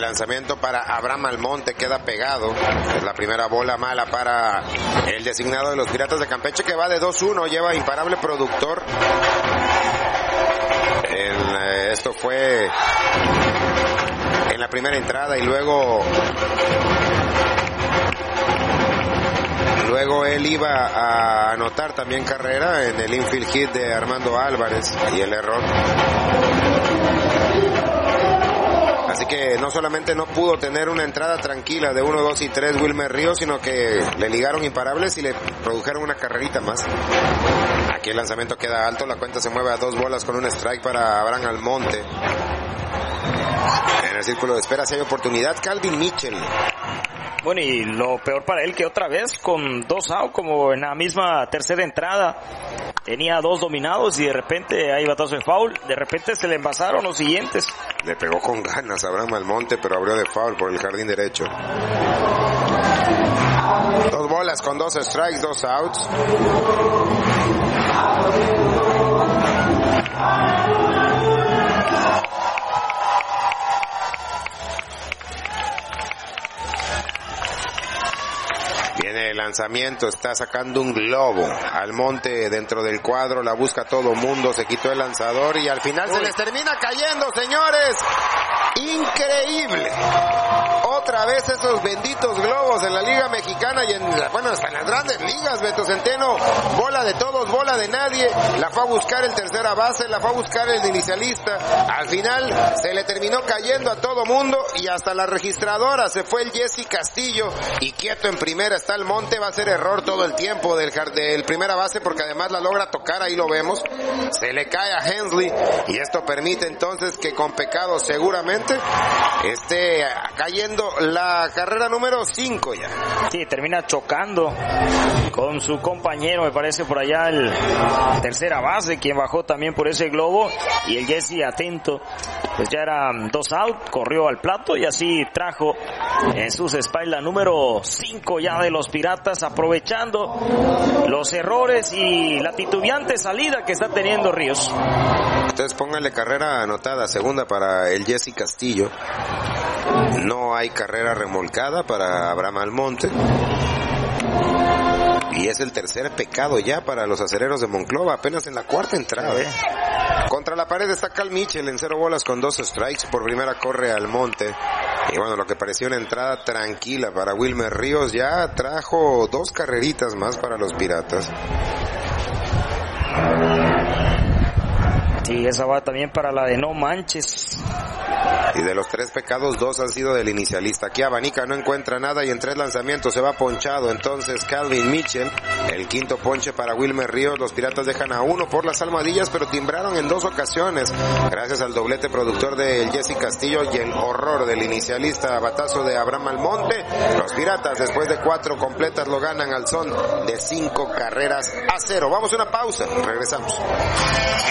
lanzamiento para Abraham Almonte, queda pegado. Es la primera bola mala para el designado de los Piratas de Campeche, que va de 2-1, lleva imparable productor. Esto fue en la primera entrada y luego él iba a anotar también carrera en el infield hit de Armando Álvarez y el error. Así que no solamente no pudo tener una entrada tranquila de 1, 2 y 3 Wilmer Ríos, sino que le ligaron imparables y le produjeron una carrerita más. Aquí el lanzamiento queda alto, la cuenta se mueve a 2 bolas con un strike para Abraham Almonte. En el círculo de espera si hay oportunidad, Calvin Mitchell. Bueno, y lo peor para él que otra vez con 2 out, como en la misma tercera entrada, tenía 2 dominados y de repente hay batazo de foul, de repente se le envasaron los siguientes. Le pegó con ganas a Abraham Almonte, pero abrió de foul por el jardín derecho. 2 bolas con 2 strikes, 2 outs. Viene el lanzamiento, está sacando un globo. Almonte dentro del cuadro, la busca todo mundo, se quitó el lanzador y al final se les termina cayendo, señores. Increíble. Otra vez esos benditos globos en la Liga Mexicana y hasta en las grandes ligas, Beto Centeno. Bola de todos, bola de nadie. La fue a buscar el tercera base, la fue a buscar el inicialista. Al final se le terminó cayendo a todo mundo y hasta la registradora se fue el Jesse Castillo y quieto en primera está Almonte. Va a ser error todo el tiempo del primera base porque además la logra tocar, ahí lo vemos. Se le cae a Hensley y esto permite entonces que con pecado seguramente esté cayendo la carrera número 5 ya. Sí, termina chocando con su compañero, me parece por allá el tercera base, quien bajó también por ese globo, y el Jesse atento, pues ya eran 2 out, corrió al plato y así trajo en sus espaldas la número 5 ya de los Piratas, aprovechando los errores y la titubeante salida que está teniendo Ríos. Ustedes pónganle carrera anotada, segunda para el Jesse Castillo. No hay carrera remolcada para Abraham Almonte. Y es el tercer pecado ya para los Acereros de Monclova, apenas en la cuarta entrada. Contra la pared está Cal Mitchell en 0 bolas con 2 strikes. Por primera corre Almonte. Y bueno, lo que parecía una entrada tranquila para Wilmer Ríos ya trajo 2 carreritas más para los Piratas. Sí, esa va también para la de no manches. Y de los 3 pecados, 2 han sido del inicialista. Aquí abanica, no encuentra nada y en 3 lanzamientos se va ponchado. Entonces Calvin Mitchell, el quinto ponche para Wilmer Ríos. Los Piratas dejan a 1 por las almohadillas, pero timbraron en 2 ocasiones. Gracias al doblete productor del Jesse Castillo y el horror del inicialista batazo de Abraham Almonte. Los Piratas, después de 4 completas, lo ganan al son de 5 carreras a 0. Vamos a una pausa, regresamos.